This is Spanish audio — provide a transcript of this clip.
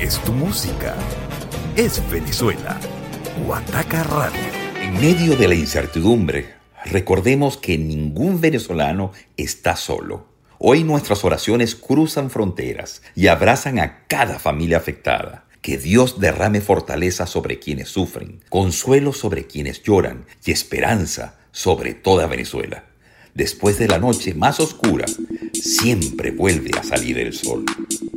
es tu música. Es Venezuela. Guataca Radio. En medio de la incertidumbre, recordemos que ningún venezolano está solo. Hoy nuestras oraciones cruzan fronteras y abrazan a cada familia afectada. Que Dios derrame fortaleza sobre quienes sufren, consuelo sobre quienes lloran y esperanza sobre toda Venezuela. Después de la noche más oscura, siempre vuelve a salir el sol.